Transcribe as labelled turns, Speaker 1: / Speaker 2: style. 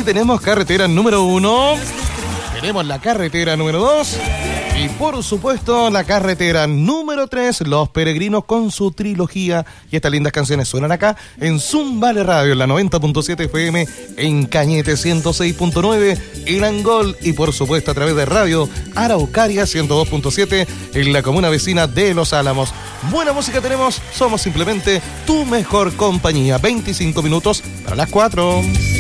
Speaker 1: si tenemos carretera número 1, tenemos la carretera número 2 y por supuesto la carretera número 3, Los Peregrinos con su trilogía. Y estas lindas canciones suenan acá en Zumbale Radio, en la 90.7 FM, en Cañete 106.9, en Angol y por supuesto a través de Radio Araucaria 102.7 en la comuna vecina de Los Álamos. Buena música tenemos, somos simplemente tu mejor compañía. 25 minutos para las 4.